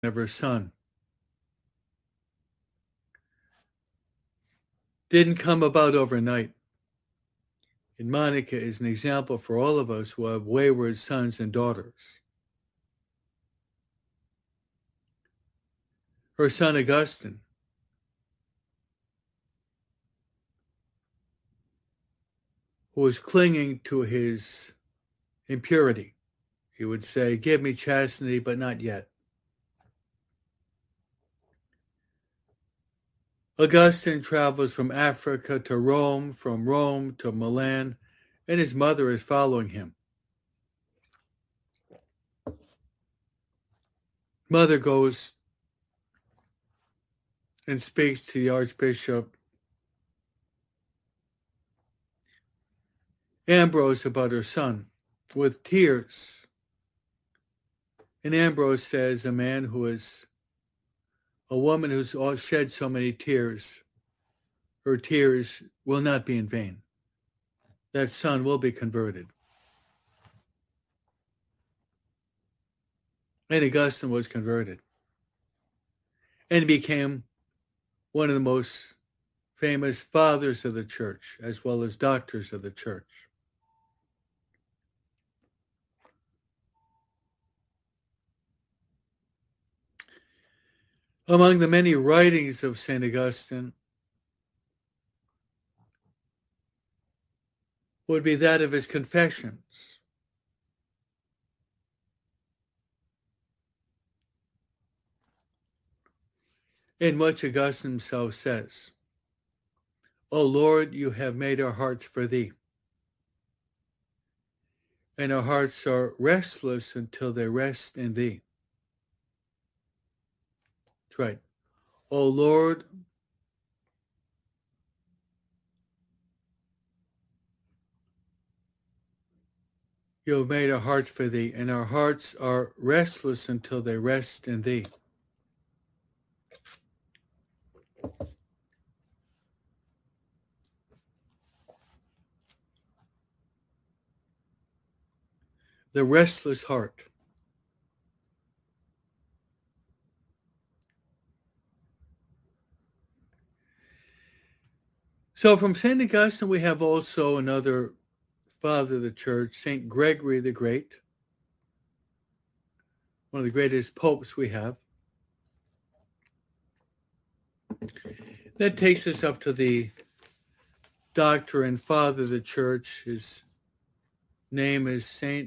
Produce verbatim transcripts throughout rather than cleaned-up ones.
of her son. Didn't come about overnight. And Monica is an example for all of us who have wayward sons and daughters. Her son Augustine who was clinging to his impurity. He would say, give me chastity, but not yet. Augustine travels from Africa to Rome, from Rome to Milan, and his mother is following him. Mother goes and speaks to the Archbishop Ambrose about her son with tears. And Ambrose says, a man who is a woman who's shed so many tears, her tears will not be in vain. That son will be converted. And Augustine was converted. And became one of the most famous fathers of the church, as well as doctors of the church. Among the many writings of Saint Augustine would be that of his Confessions. In which Augustine himself says, O Lord, you have made our hearts for thee, and our hearts are restless until they rest in thee. That's right. O Lord, you have made our hearts for thee, and our hearts are restless until they rest in thee. The restless heart. So from Saint Augustine, we have also another father of the church, Saint Gregory the Great, one of the greatest popes we have. That takes us up to the doctor and father of the church. His name is Saint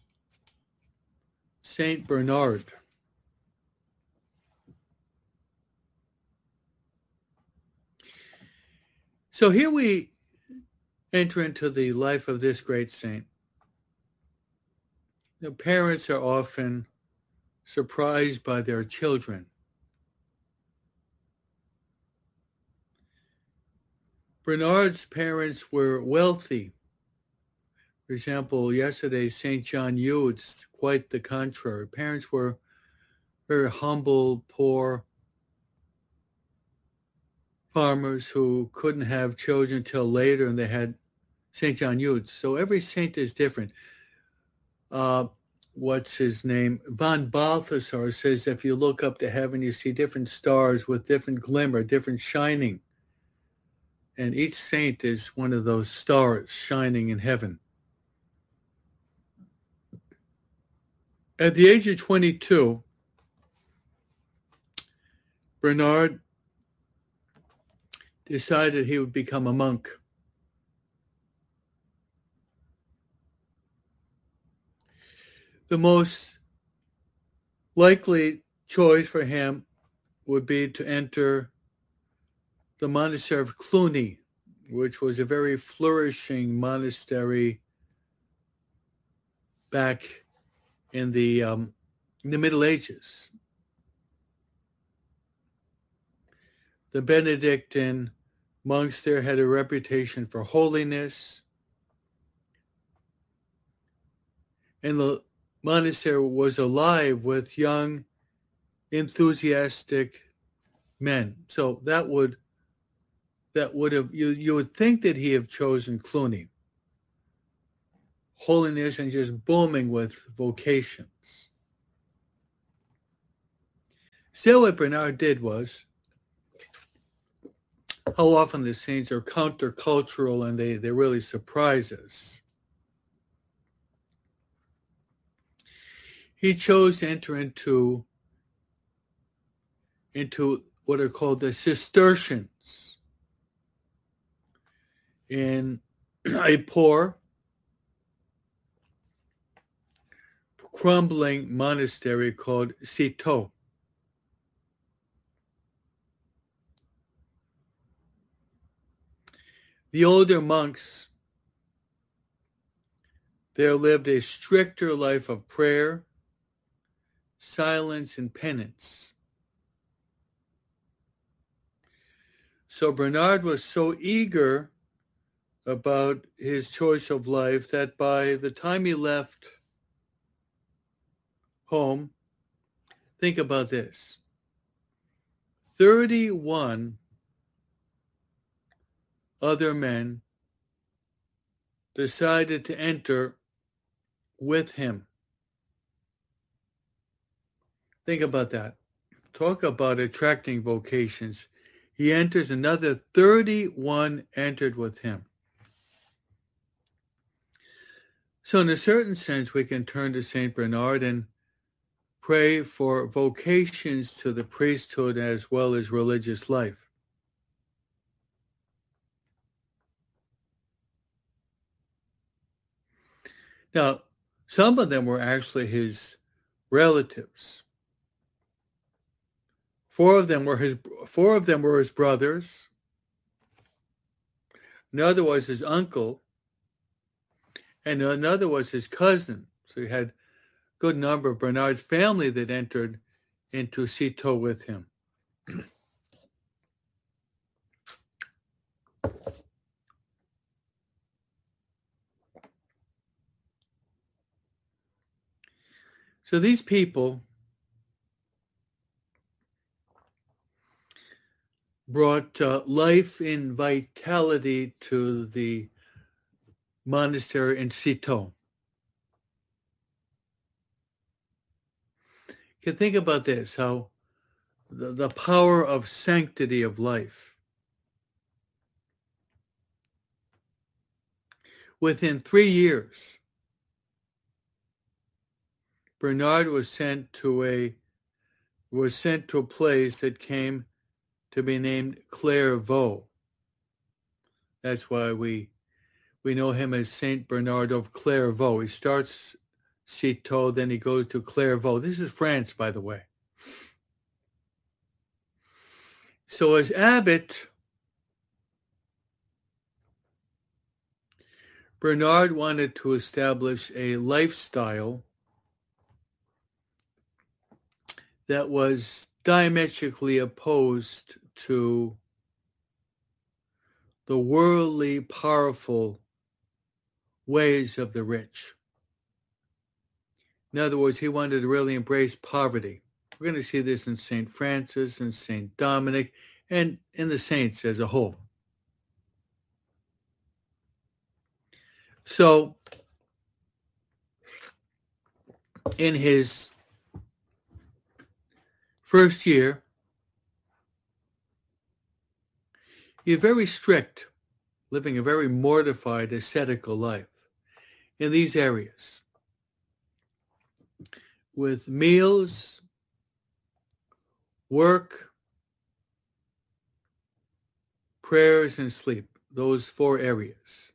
Saint Bernard. So here we enter into the life of this great saint. The parents are often surprised by their children. Bernard's parents were wealthy. For example, yesterday, Saint John Eudes, quite the contrary. Parents were very humble, poor farmers who couldn't have children until later, and they had Saint John Eudes. So every saint is different. Uh, what's his name? Von Balthasar says if you look up to heaven, you see different stars with different glimmer, different shining. And each saint is one of those stars shining in heaven. At the age of twenty-two, Bernard decided he would become a monk. The most likely choice for him would be to enter the monastery of Cluny, which was a very flourishing monastery back in the um, in the Middle Ages. The Benedictine monks there had a reputation for holiness, and the monastery was alive with young, enthusiastic men. So that would that would have you you would think that he have chosen Cluny. Holiness and just booming with vocations. Still, what Bernard did was, how often the saints are countercultural and they, they really surprise us. He chose to enter into, into what are called the Cistercians in a poor, crumbling monastery called Citeaux. The older monks there lived a stricter life of prayer, silence, and penance. So Bernard was so eager about his choice of life that by the time he left home, think about this, thirty-one other men decided to enter with him. Think about that. Talk about attracting vocations. He enters, another thirty-one entered with him. So in a certain sense, we can turn to Saint Bernard and pray for vocations to the priesthood as well as religious life. Now, some of them were actually his relatives. Four of them were his four of them were his brothers. Another was his uncle, and another was his cousin. So he had a good number of Bernard's family that entered into Citeaux with him. So these people brought uh, life and vitality to the monastery in Citeaux. You can think about this, how the, the power of sanctity of life. Within three years, Bernard was sent to a was sent to a place that came to be named Clairvaux. That's why we we know him as Saint Bernard of Clairvaux. He starts Citeaux, then he goes to Clairvaux. This is France, by the way. So as abbot, Bernard wanted to establish a lifestyle that was diametrically opposed to the worldly, powerful ways of the rich. In other words, he wanted to really embrace poverty. We're going to see this in Saint Francis and Saint Dominic and in the saints as a whole. So, in his first year, he's very strict, living a very mortified, ascetical life in these areas, with meals, work, prayers, and sleep, those four areas.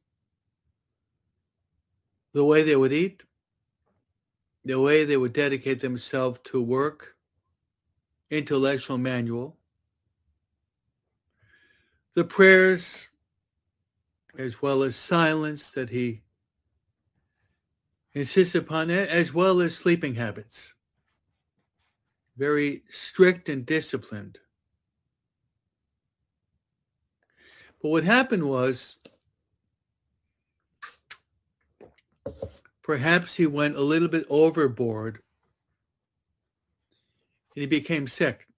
The way they would eat, the way they would dedicate themselves to work, intellectual manual, the prayers, as well as silence that he insists upon, as well as sleeping habits. Very strict and disciplined. But what happened was, perhaps he went a little bit overboard and he became sick.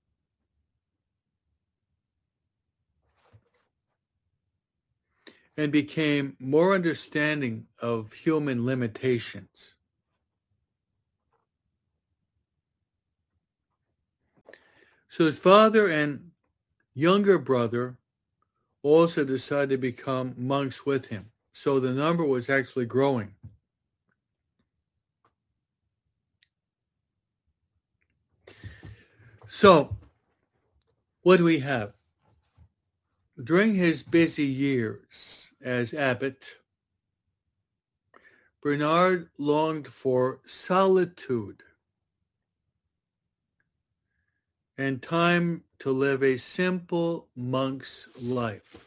And became more understanding of human limitations. So his father and younger brother also decided to become monks with him. So the number was actually growing. So what do we have? During his busy years as abbot, Bernard longed for solitude and time to live a simple monk's life.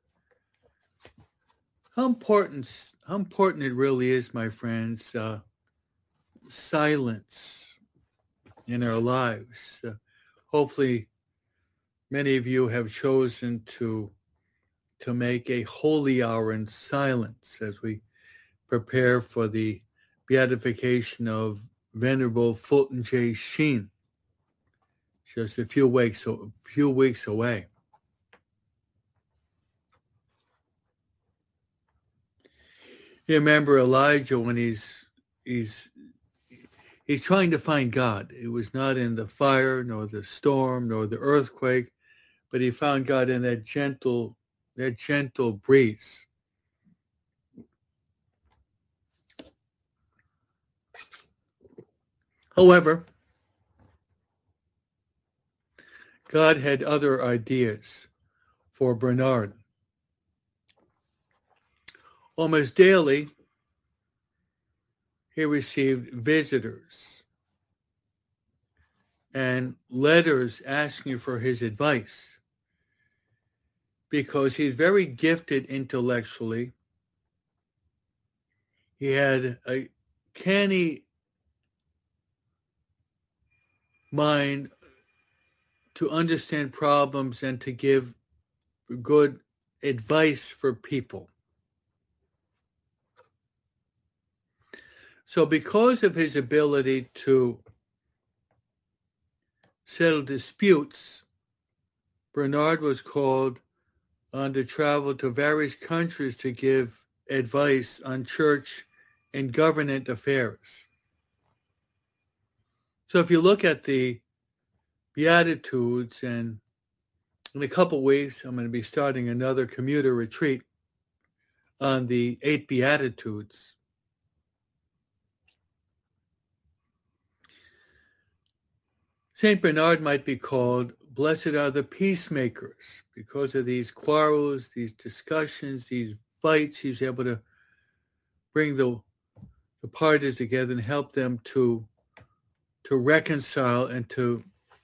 How important, how important it really is, my friends, uh, silence in our lives. Uh, hopefully, many of you have chosen to, to make a holy hour in silence as we prepare for the beatification of Venerable Fulton J. Sheen, just a few weeks, a few weeks away. You remember Elijah when he's he's he's trying to find God. It was not in the fire, nor the storm, nor the earthquake, but he found God in that gentle, that gentle breeze. However, God had other ideas for Bernard. Almost daily, he received visitors and letters asking for his advice because he's very gifted intellectually. He had a canny mind to understand problems and to give good advice for people. So because of his ability to settle disputes, Bernard was called on to travel to various countries to give advice on church and government affairs. So if you look at the Beatitudes, and in a couple weeks, I'm going to be starting another commuter retreat on the eight Beatitudes. Saint Bernard might be called, blessed are the peacemakers. Because of these quarrels, these discussions, these fights, he's able to bring the, the parties together and help them to, to reconcile and to,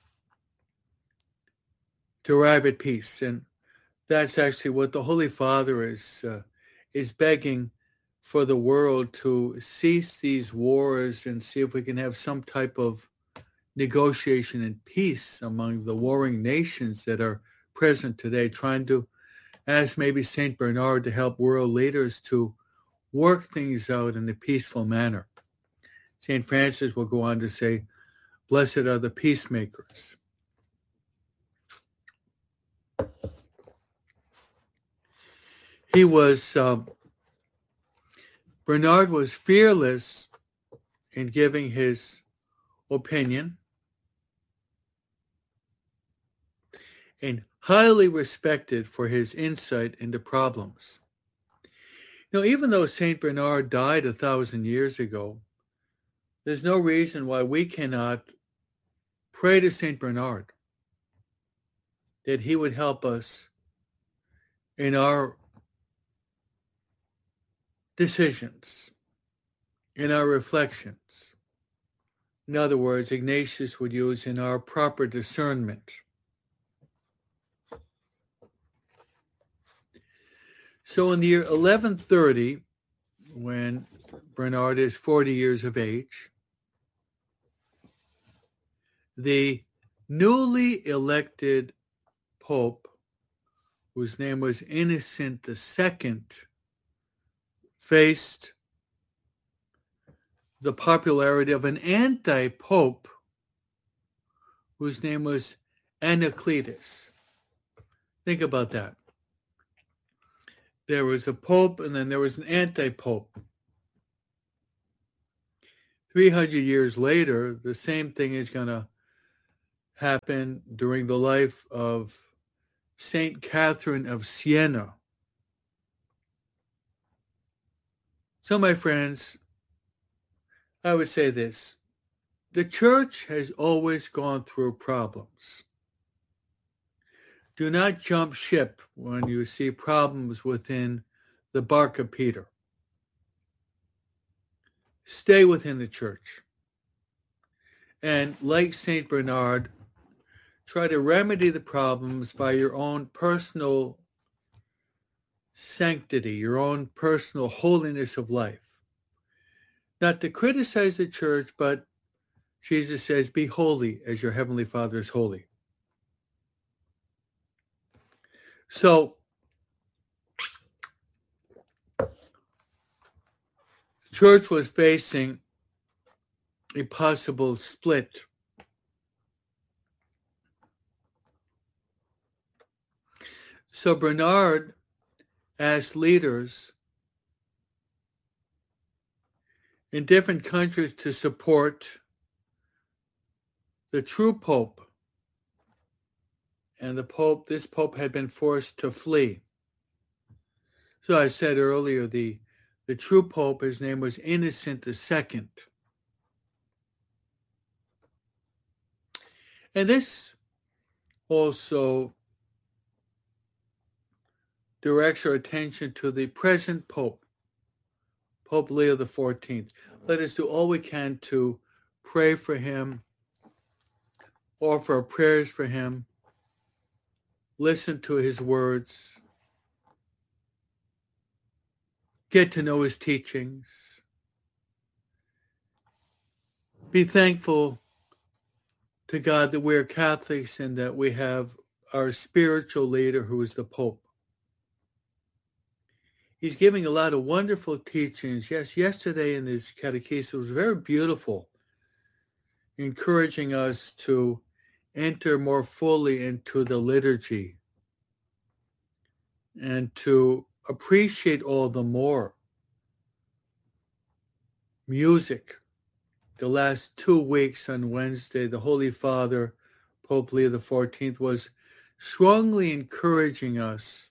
to arrive at peace. And that's actually what the Holy Father is, uh, is begging for the world, to cease these wars and see if we can have some type of negotiation and peace among the warring nations that are present today, trying to ask maybe Saint Bernard to help world leaders to work things out in a peaceful manner. Saint Francis will go on to say, blessed are the peacemakers. He was, uh, Bernard was fearless in giving his opinion and highly respected for his insight into problems. You know, even though Saint Bernard died a thousand years ago, there's no reason why we cannot pray to Saint Bernard that he would help us in our decisions, in our reflections. In other words, Ignatius would use in our proper discernment. So in the year eleven thirty, when Bernard is forty years of age, the newly elected Pope, whose name was Innocent the Second, faced the popularity of an anti-pope whose name was Anacletus. Think about that. There was a pope and then there was an anti-pope. three hundred years later, the same thing is going to happened during the life of Saint Catherine of Siena. So, my friends, I would say this. The church has always gone through problems. Do not jump ship when you see problems within the bark of Peter. Stay within the church. And like Saint Bernard, try to remedy the problems by your own personal sanctity, your own personal holiness of life. Not to criticize the church, but Jesus says, be holy as your heavenly Father is holy. So, the church was facing a possible split. So Bernard asked leaders in different countries to support the true Pope. And the Pope, this Pope had been forced to flee. So I said earlier, the, the true Pope, his name was Innocent the Second. And this also directs our attention to the present Pope, Pope Leo the Fourteenth. Let us do all we can to pray for him, offer our prayers for him, listen to his words, get to know his teachings, be thankful to God that we are Catholics and that we have our spiritual leader who is the Pope. He's giving a lot of wonderful teachings. Yes, yesterday in his catechesis was very beautiful, encouraging us to enter more fully into the liturgy and to appreciate all the more music. The last two weeks on Wednesday, the Holy Father, Pope Leo the Fourteenth, was strongly encouraging us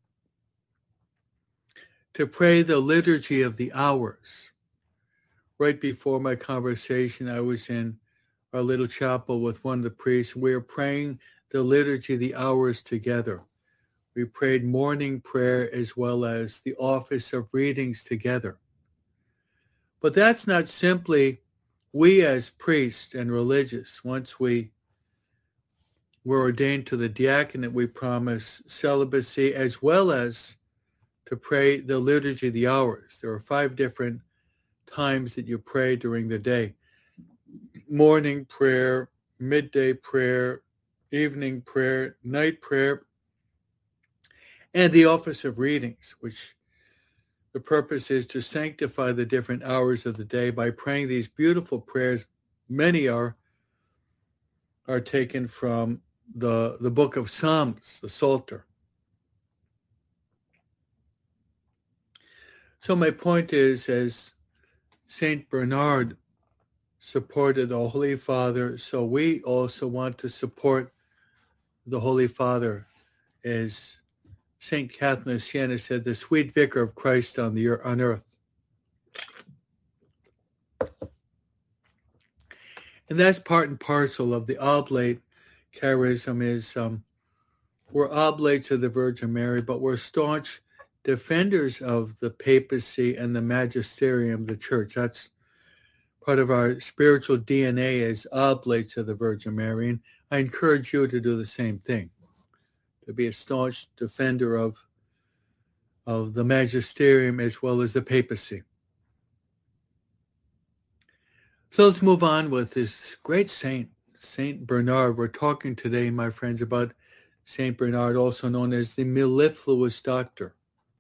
to pray the liturgy of the hours. Right before my conversation, I was in our little chapel with one of the priests. We were praying the liturgy of the hours together. We prayed morning prayer as well as the office of readings together. But that's not simply we as priests and religious. Once we were ordained to the diaconate, we promise celibacy as well as to pray the liturgy of the hours. There are five different times that you pray during the day. Morning prayer, midday prayer, evening prayer, night prayer, and the office of readings, which the purpose is to sanctify the different hours of the day by praying these beautiful prayers. Many are are taken from the, the book of Psalms, the Psalter. So my point is, as Saint Bernard supported the Holy Father, so we also want to support the Holy Father, as Saint Catherine of Siena said, the sweet vicar of Christ on the on earth. And that's part and parcel of the oblate charism is um, we're oblates of the Virgin Mary, but we're staunch defenders of the papacy and the magisterium of the church. That's part of our spiritual D N A as oblates of the Virgin Mary. And I encourage you to do the same thing, to be a staunch defender of, of the magisterium as well as the papacy. So let's move on with this great saint, Saint Bernard. We're talking today, my friends, about Saint Bernard, also known as the mellifluous doctor.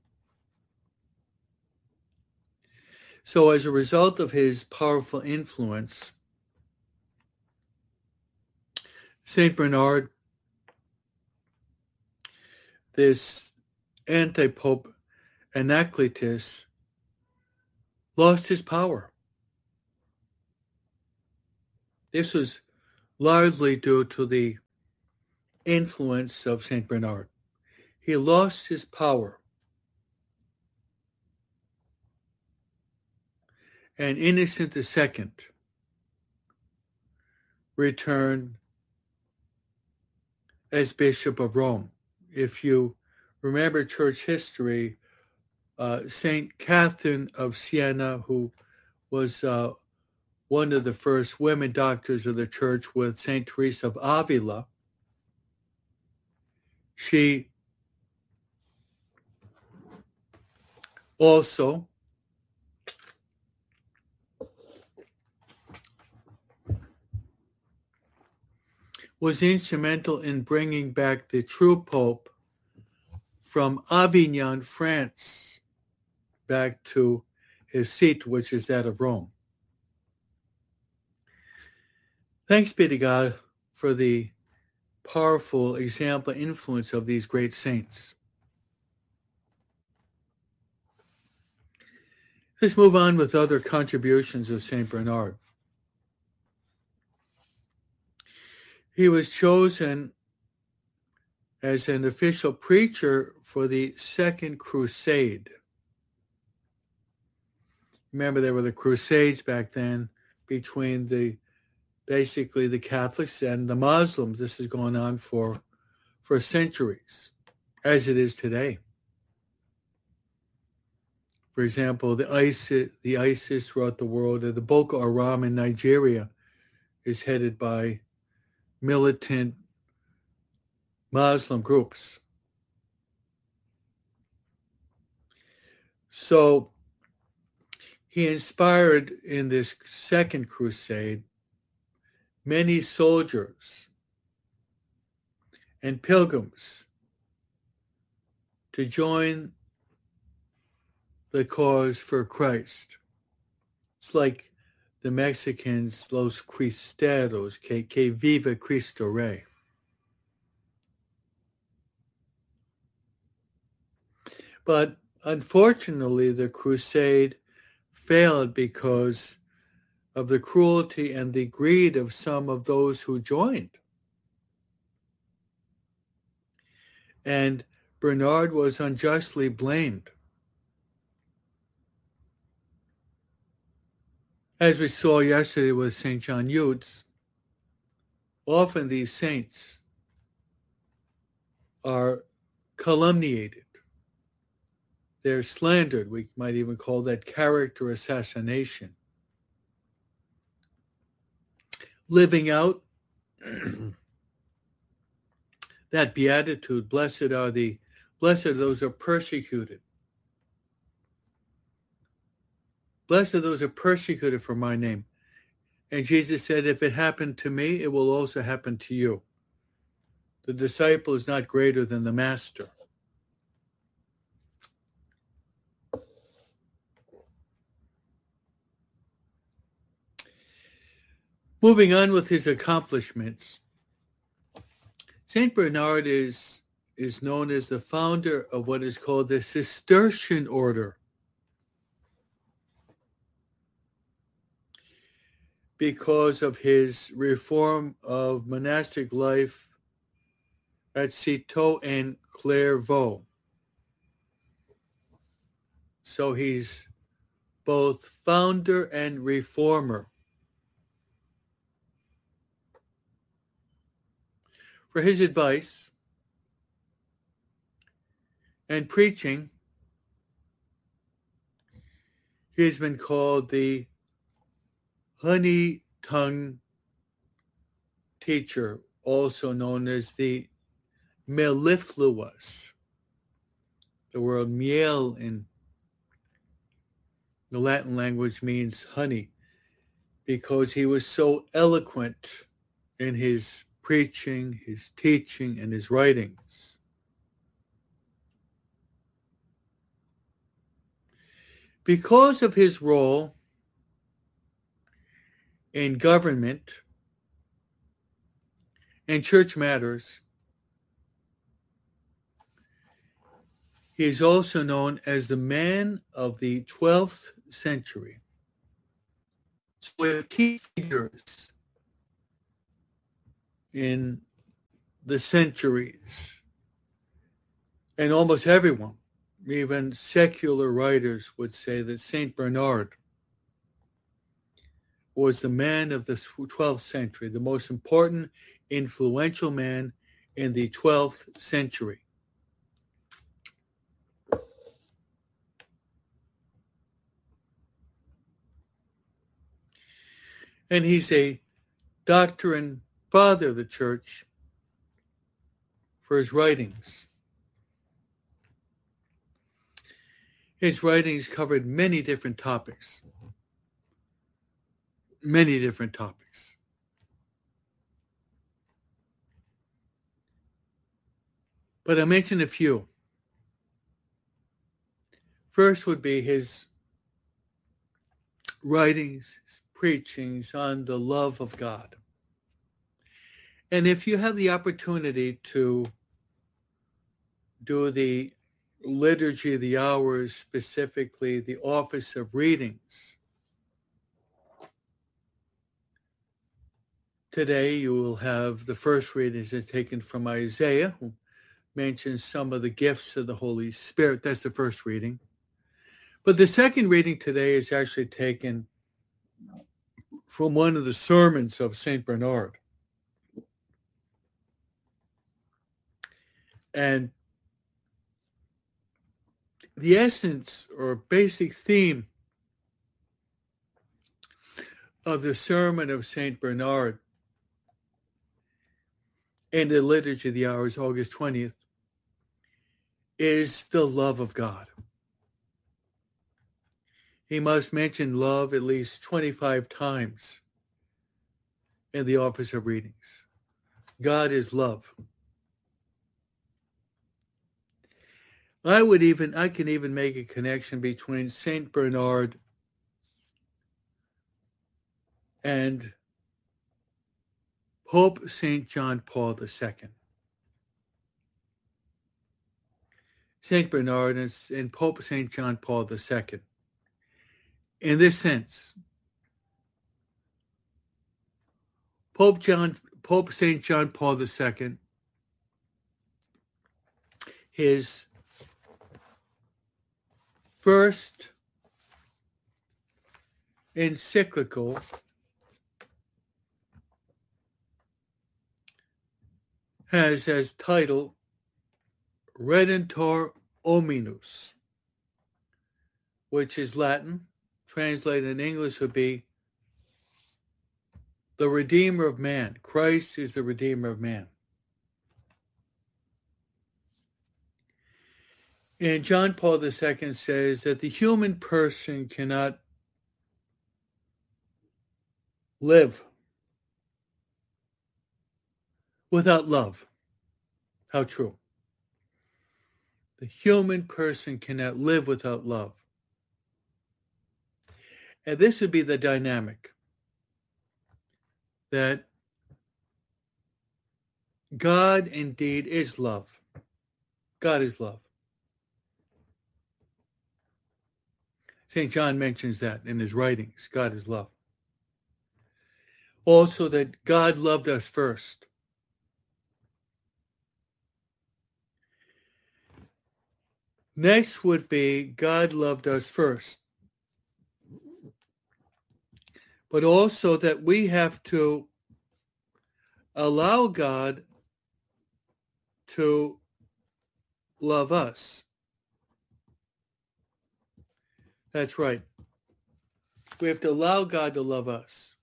So as a result of his powerful influence, Saint Bernard, this anti-pope Anacletus, lost his power. This was largely due to the influence of Saint Bernard. He lost his power, and Innocent the Second returned as Bishop of Rome. If you remember church history, uh, Saint Catherine of Siena, who was uh, one of the first women doctors of the church with Saint Teresa of Avila, she also was instrumental in bringing back the true Pope from Avignon, France, back to his seat, which is that of Rome. Thanks be to God for the powerful example and influence of these great saints. Let's move on with other contributions of Saint Bernard. He was chosen as an official preacher for the Second Crusade. Remember, there were the Crusades back then between the basically the Catholics and the Muslims. This has gone on for for centuries, as it is today. For example, the ISIS, the ISIS throughout the world, or the Boko Haram in Nigeria, is headed by militant Muslim groups. So he inspired in this Second Crusade many soldiers and pilgrims to join the cause for Christ. It's like the Mexicans, Los Cristeros, que, que viva Cristo Rey. But unfortunately, the crusade failed because of the cruelty and the greed of some of those who joined. And Bernard was unjustly blamed. As we saw yesterday with Saint John Eudes, often these saints are calumniated. They're slandered. We might even call that character assassination. Living out that beatitude, blessed are the, blessed are those who are persecuted. Blessed are those who are persecuted for my name. And Jesus said, if it happened to me, it will also happen to you. The disciple is not greater than the master. Moving on with his accomplishments, Saint Bernard is, is known as the founder of what is called the Cistercian order, because of his reform of monastic life at Citeaux and Clairvaux. So he's both founder and reformer. For his advice and preaching, he has been called the honey-tongued teacher, also known as the mellifluous. The word miel in the Latin language means honey, because he was so eloquent in his preaching, his teaching, and his writings. Because of his role in government and church matters, he is also known as the man of the twelfth century. So we have key figures in the centuries. And almost everyone, even secular writers, would say that Saint Bernard was the man of the twelfth century, the most important, influential man in the twelfth century. And he's a doctor and father of the church for his writings. His writings covered many different topics. Many different topics. But I'll mention a few. First would be his writings, his preachings on the love of God. And if you have the opportunity to do the Liturgy of the Hours, specifically the Office of Readings, today you will have the first readings are taken from Isaiah, who mentions some of the gifts of the Holy Spirit. That's the first reading. But the second reading today is actually taken from one of the sermons of Saint Bernard. And the essence or basic theme of the sermon of Saint Bernard in the Liturgy of the Hours, August twentieth, is the love of God. He must mention love at least twenty-five times in the Office of Readings. God is love. I would even, I can even make a connection between Saint Bernard and Pope Saint John Paul the Second. Saint Bernard and, and Pope Saint John Paul the Second. In this sense, Pope John, Pope Saint John Paul the Second, his first encyclical has as title Redemptor Hominus, which is Latin. Translated in English would be the Redeemer of Man. Christ is the Redeemer of man. And John Paul the Second says that the human person cannot live without love. How true. The human person cannot live without love. And this would be the dynamic that God indeed is love. God is love. Saint John mentions that in his writings. God is love. Also that God loved us first. Next would be God loved us first. But also that we have to allow God to love us. That's right. We have to allow God to love us.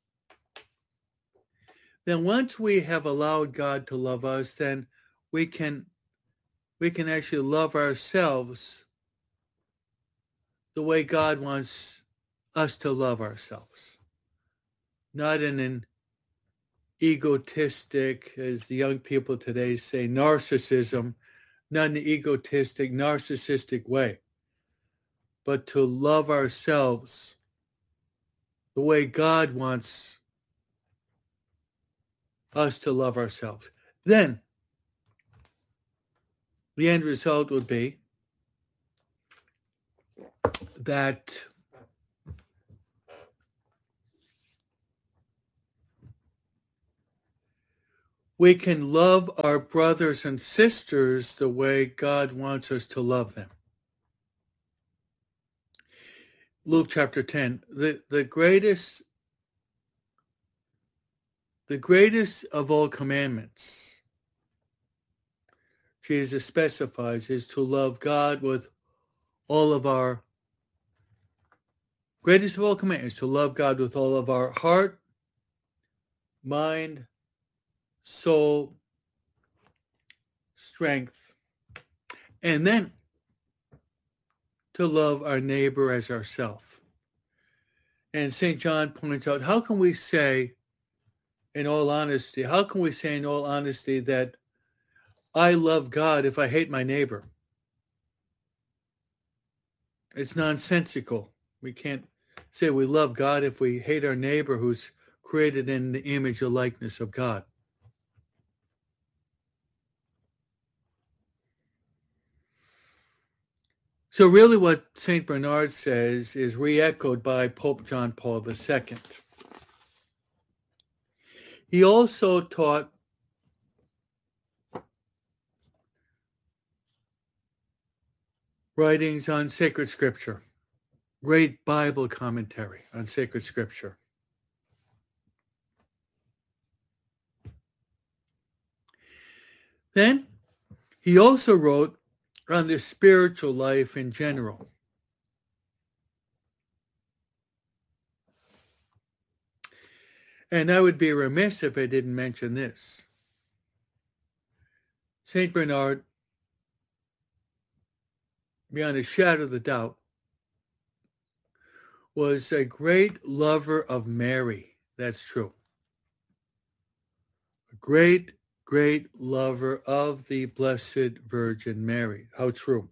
Then once we have allowed God to love us, then we can we can actually love ourselves the way God wants us to love ourselves. Not in an egotistic, as the young people today say, narcissism, not in an egotistic, narcissistic way, but to love ourselves the way God wants us to love ourselves. Then, the end result would be that we can love our brothers and sisters the way God wants us to love them. Luke chapter ten, the, the greatest, the greatest of all commandments, Jesus specifies, is to love God with all of our, greatest of all commandments, to love God with all of our heart, mind, soul, strength, and then to love our neighbor as ourselves. And Saint John points out, how can we say, in all honesty, how can we say in all honesty that I love God if I hate my neighbor? It's nonsensical. We can't say we love God if we hate our neighbor who's created in the image and likeness of God. So really what Saint Bernard says is re-echoed by Pope John Paul the Second. He also taught writings on sacred scripture, great Bible commentary on sacred scripture. Then he also wrote on the spiritual life in general. And I would be remiss if I didn't mention this. Saint Bernard, beyond a shadow of a doubt, was a great lover of Mary. That's true. A great, great lover of the Blessed Virgin Mary. How true.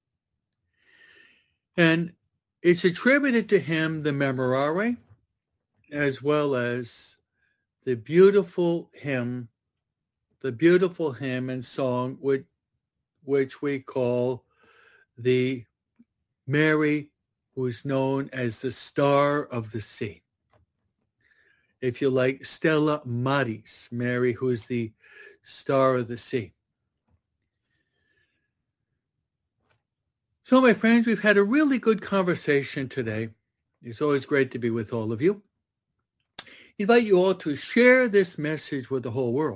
And it's attributed to him the Memorare, as well as the beautiful hymn, the beautiful hymn and song which, which we call the Mary, who is known as the Star of the Sea. If you like, Stella Maris, Mary, who is the Star of the Sea. So, my friends, we've had a really good conversation today. It's always great to be with all of you. I invite you all to share this message with the whole world.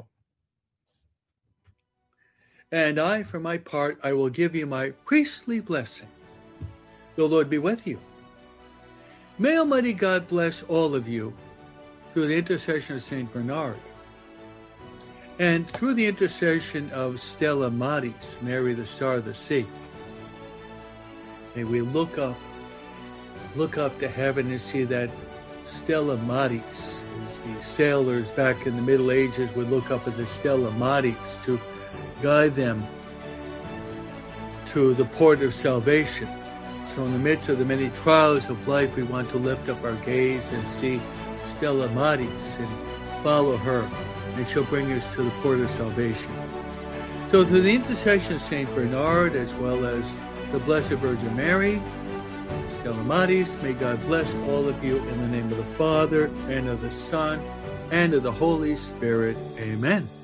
And I, for my part, I will give you my priestly blessing. The Lord be with you. May Almighty God bless all of you through the intercession of Saint Bernard and through the intercession of Stella Maris, Mary, the Star of the Sea. May we look up, look up to heaven and see that Stella Maris, as the sailors back in the Middle Ages would look up at the Stella Maris to guide them to the port of salvation. So in the midst of the many trials of life, we want to lift up our gaze and see Stella Maris and follow her, and she'll bring us to the port of salvation. So through the intercession of Saint Bernard, as well as the Blessed Virgin Mary, Stella Maris, may God bless all of you in the name of the Father, and of the Son, and of the Holy Spirit. Amen.